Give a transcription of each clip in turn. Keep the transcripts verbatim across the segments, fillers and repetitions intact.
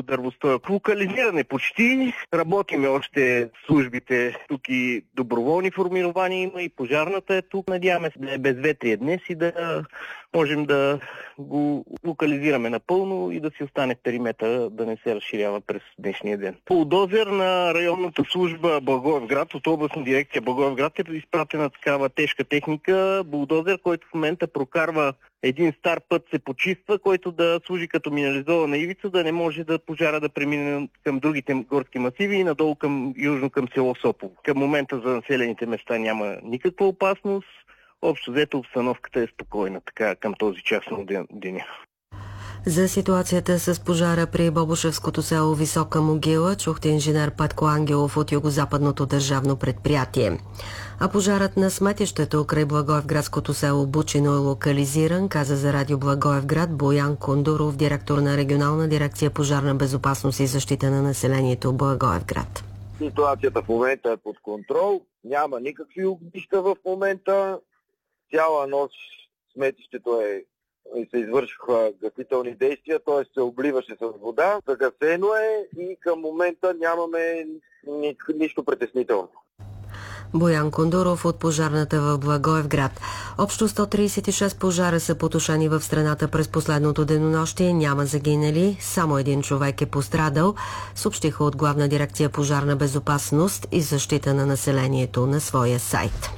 дървостоя. Локализиране почти. Работиме още службите. Тук и доброволни формирования има, и пожарната е тук. Надяваме се да е безветрие днес и да можем да го локализираме напълно и да си остане периметъра, да не се разширява през днешния ден. Булдозер на районната служба Благоевград от областна дирекция Благоевград е изпратена такава тежка техника. Булдозер, който в момента прокарва един стар път, се почиства, който да служи като минерализована ивица, да не може да пожара да премине към другите горски масиви и надолу към южно към село Сополо. Към момента за населените места няма никаква опасност. Общо взето обстановката е спокойна така към този час на деня. За ситуацията с пожара при Бобошевското село Висока могила чухте инженер Петко Ангелов от Югозападното държавно предприятие. А пожарът на сметището край Благоевградското село Бучино е локализиран, каза за радио Благоевград Боян Кондуров, директор на регионална дирекция пожарна безопасност и защита на населението Благоевград. Ситуацията в момента е под контрол, няма никакви огнища в момента. Цяла нощ сметището е и се извършваха гасителни действия, т.е. се обливаше с вода, загасено е и към момента нямаме ни, нищо притеснително. Боян Кондуров от пожарната в Благоевград. Общо сто тридесет и шест пожара са потушени в страната през последното денонощие. Няма загинали, само един човек е пострадал, съобщиха от Главна дирекция пожарна безопасност и защита на населението на своя сайт.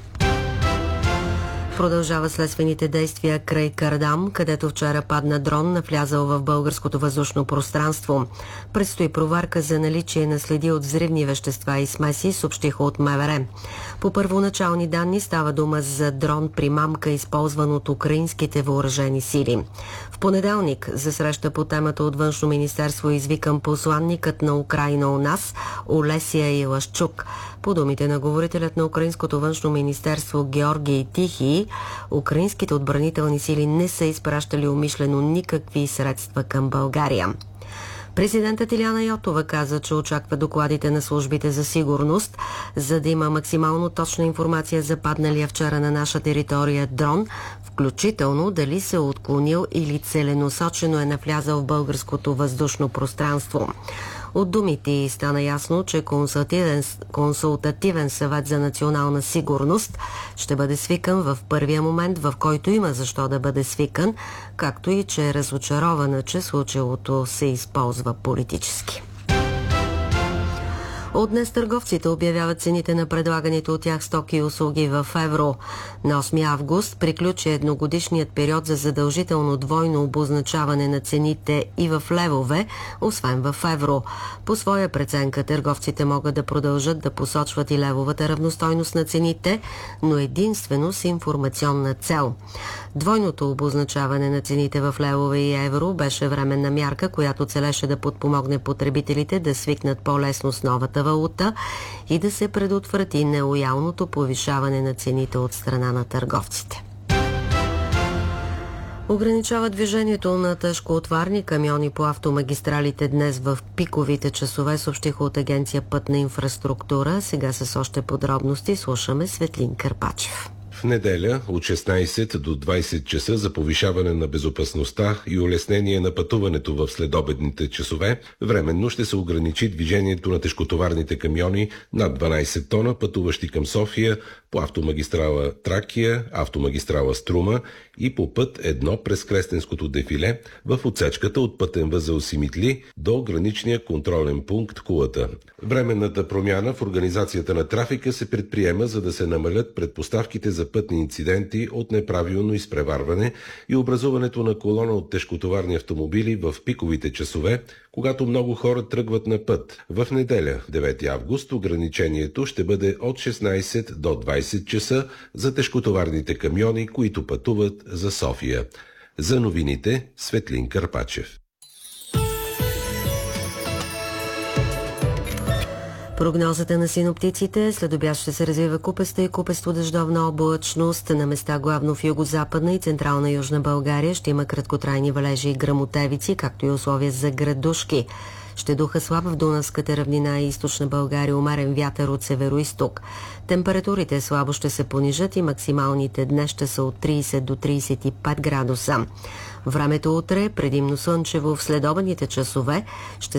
Продължава следствените действия край Кардам, където вчера падна дрон, навлязал в българското въздушно пространство. Предстои проверка за наличие на следи от взривни вещества и смеси, съобщиха от МВР. По първоначални данни става дума за дрон примамка, използван от украинските въоръжени сили. В понеделник за среща по темата от Външно министерство извикан посланникът на Украина у нас Олесия Илашчук. По думите на говорителят на Украинското външно министерство Георгий Тихий, украинските отбранителни сили не са изпращали умишлено никакви средства към България. Президентът Илияна Йотова каза, че очаква докладите на службите за сигурност, за да има максимално точна информация за падналия вчера на наша територия дрон, включително дали се е отклонил или целенасочено е навлязал в българското въздушно пространство. От думите й стана ясно, че консултативен, консултативен съвет за национална сигурност ще бъде свикан в първия момент, в който има защо да бъде свикан, както и че е разочарована, че случилото се използва политически. От днес търговците обявяват цените на предлаганите от тях стоки и услуги в евро. На осми август приключи едногодишният период за задължително двойно обозначаване на цените и в левове, освен в евро. По своя преценка търговците могат да продължат да посочват и левовата равностойност на цените, но единствено с информационна цел. Двойното обозначаване на цените в левове и евро беше временна мярка, която целеше да подпомогне потребителите да свикнат по-лесно с новата валута и да се предотврати нелоялното повишаване на цените от страна на търговците. Ограничава движението на тежкотоварни камиони по автомагистралите днес в пиковите часове, съобщиха от агенция Пътна инфраструктура. Сега с още подробности слушаме Светлин Карпачев. В неделя от шестнайсет до двайсет часа за повишаване на безопасността и улеснение на пътуването в следобедните часове, временно ще се ограничи движението на тежкотоварните камиони над дванайсет тона, пътуващи към София по автомагистрала Тракия, автомагистрала Струма и по път едно през Кресненското дефиле в отсечката от пътен възел Симитли до граничния контролен пункт Кулата. Временната промяна в организацията на трафика се предприема, за да се намалят предпоставките за пътни инциденти от неправилно изпреварване и образуването на колона от тежкотоварни автомобили в пиковите часове, когато много хора тръгват на път. В неделя, девети август, ограничението ще бъде от шестнайсет до двайсет часа за тежкотоварните камиони, които пътуват за София. За новините Светлин Карпачев. Прогнозата на синоптиците: след обяд ще се развива купеста и купесто дъждовна облачност. На места главно в югозападна и централна южна България ще има краткотрайни валежи и гръмотевици, както и условия за градушки. Ще духа слаб в Дунавската равнина и източна България умерен вятър от северо-исток. Температурите слабо ще се понижат и максималните днес ще са от трийсет до трийсет и пет градуса. Времето утре предимно слънчево, в следобедните часове ще